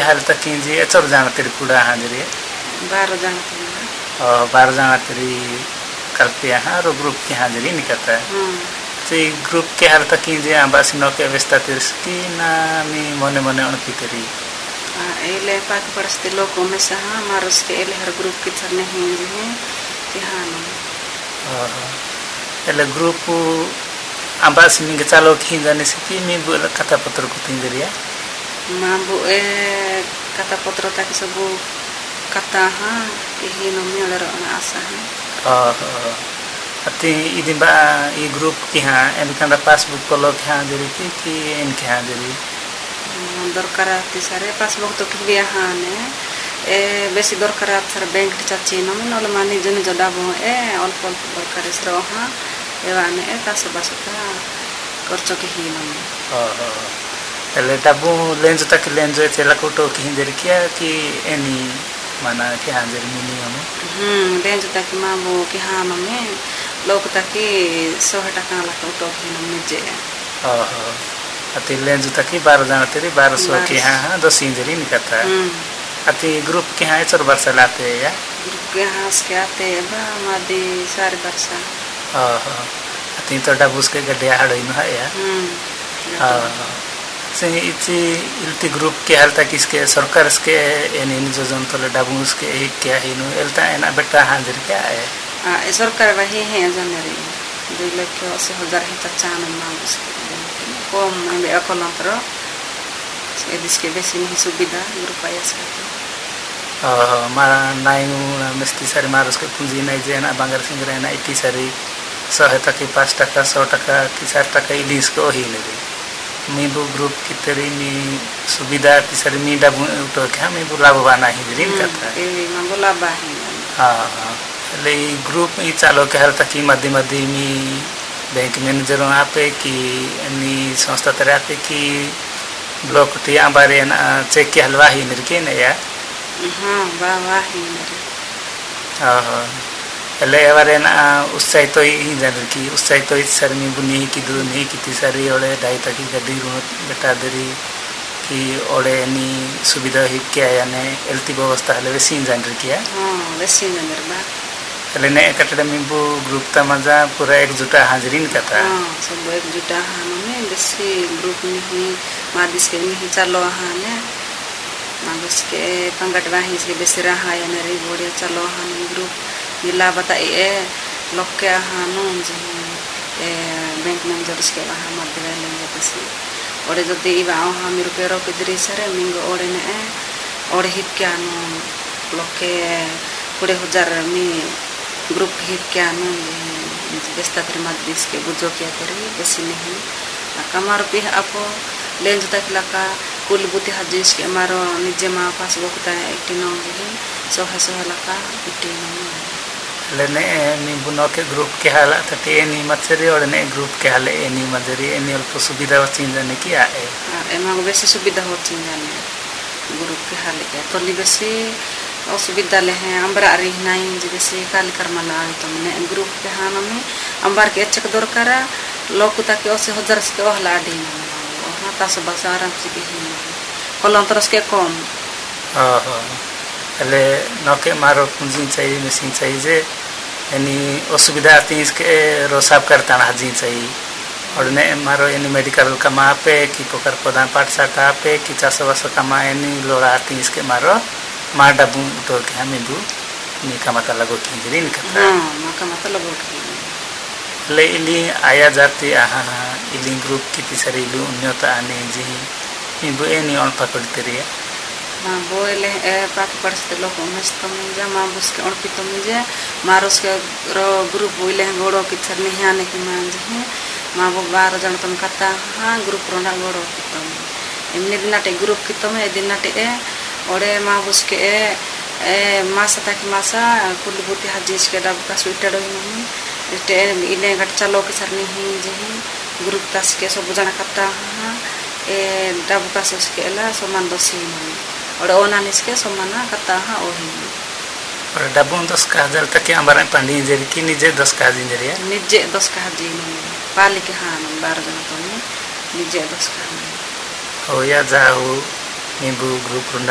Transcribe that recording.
हाल तक जी एचर जाना तेरी पूरा हाँ जरिए 12 जना थे 12 जना तेरी करते हैं और ग्रुप के हाँ जरिए निकलता है तो ग्रुप के हाल तक जी आबासी नो के व्यवस्था तेरी ना मी मने मने उनकी तेरी एले पाक परस्ते लोगों में से हाँ मारुस के एले हर ग्रुप की तरह नहीं जी हैं तिहान एले ग्रुप आबासी में चालो की जाने से कि मी बोला कथा पत्र को तीन जरिए माँ बु kata potro taki sabu kata ha ihi nomi oleh orang asa ha अति इधर बा ये ग्रुप की हाँ इनका ना पासबुक को लोग हाँ जरी कि इनके हाँ जरी दरकार आती सारे पासबुक तो किसी हाँ ने बेसी दरकार आती सारे बैंक चाची नमी नॉल मानी जने जोड़ा बो ऑल पॉल दरकार इस रो हाँ वाने तासे बासुता करचो की ही नमी ले टाबू लेंज तक लेंज है चला कोटो की जरी क्या कि एनी माना कि हाँ जरी मिनी हमें लेंज तक माँ वो कि हाँ नमी लोग ताकि 100 टका ला कोटो की नमी जे अति लेंज तक ही 12 जना तेरी 1200 की हाँ 10 इंजरी निकलता है अति ग्रुप के हाँ 4 वर्ष लाते हैं या ग्रुप के हाँ इसके आते हैं बा मादी सारे वर्ष अति तो डाबूस के गड्ढे हाड़ो इन है या से इल्ती ग्रुप के हाल तक इसके सरकार इसके इन जो जन तो डाबूस के एक क्या है नो इल्ता है ना बेटा हाँ जर क्या है सरकार वही है जनरी 2,80,000 ही तचान मांग उसके कम में अकोलंतरो इसके बेसी नहीं सुविधा ग्रुप आया सकते मारा नाइनु मिस्ती सारी मार उसके पूंजी नहीं जे ना बांगर सिंह रहना इतनी सारी 100 टका 5 टका 100 टका की 4 टका इलिस को ही नहीं मी वो ग्रुप की तेरी मी सुविधा की सारी मी डाबू उठो क्या मी बुला बना ही दिन करता है मैं बुला बाही ले ग्रुप ही चालो के हाल तक मध्य मध्य मी बैंक मैनेजर आपे की अन्य संस्था तरह आपे की ब्लॉक टी आंबारे ना चेक के हलवा ही निरके ने या वाह ही निरे ले वारे ना उससे तो ही जानर की उससे तो इस सरमी बुनी की दो नहीं की सारी ओले ढाई तक की गड्डी रूट बेटा दरी की ओले नी सुविधा ही क्या या ने एल्टी व्यवस्था ले वैसी जानर किया वैसी जानर बा ले ने कटड़े में वो ग्रुप ता मजा पूरा एकजुटा हाजिरीन का था सब एकजुटा हानो में वैसी ग्रुप नहीं मादिस के नहीं चलो हाने मादिस के पंगटवा ही इसके वैसे रहा या ने रे बोड़े चलो हाने ग्रुप मिला बताइए लोग क्या हानो जी बैंक मैनेजर इसके वहाँ मध्य लेंगे किसी और जो देवा हाँ मेरे पेरों के दृश्य रे मिंग और ने और हित क्या नो लोग के 20,000 में ग्रुप हित क्या नो व्यवस्था कर मध्य इसके बुझो क्या करी वैसे नहीं कमार पे आपको लेंज तक लगा कुल बुते हजीज के मारो निजे माँ पास वक्त है 18 100 लगा 18 लेने नी बुनो के ग्रुप के हालात थे नी मचरी और ने ग्रुप के हाले नी मजरी नी अल्प सुविधा होती जाने की आए एमा बेसी सुविधा होती जाने ग्रुप के हाले के तो ली बेसी असुविधा ले हैं अंबरा री नहीं जी बेसी काल कर्मला तो ने ग्रुप के हान में अंबर के चक दर करा लोग ताकि 80,000 के हला डी वहां ता सब आराम से के ही कोलंतरस के कम ले नौके मारो पूंजी चाहिए मशीन चाहिए जे यानी असुविधा आती है इसके रोसाब करता ना जी चाहिए और ने मारो यानी मेडिकल कमा पे कि पोकर प्रधान पाठशाला पे कि 400 कमा यानी लोड़ा आती है इसके मारो मार डबू तो के हमें दू नी का मतलब लगो की जरी निकलता मां का मतलब लगो की ले इली आया जाती इली ग्रुप की तीसरी लू उन्नता आने जी इबो एनी ऑन पकड़ते रही माँ बोले पाक पढ़ते लोग में तो मुझे माँ उसके और पितो मुझे मारुस के ग्रुप बोले हैं गोड़ों की थर नहीं आने की माँ जी माँ वो 12 जन तुम कहता हाँ ग्रुप रोना गोड़ों की तुम इमने दिन नाटे ग्रुप की तुम दिन नाटे और माँ उसके माँ सता की मासा कुल बुती हजीज के डब का स्वीटर नहीं इन्हें घट चलो की सर नहीं जी ग्रुप तास के सब जना कहता हाँ डब का उसके ला समान दोषी नहीं और ओनान इसके समाना कता हाँ ओही और डबुन 10,000 तक के हमारे पंडी जरी की निजे 10,000 जरी है निजे 10,000 नहीं पाली के हाँ 12 जन तो नहीं निजे 10,000 हो या जाओ नींबू ग्रुप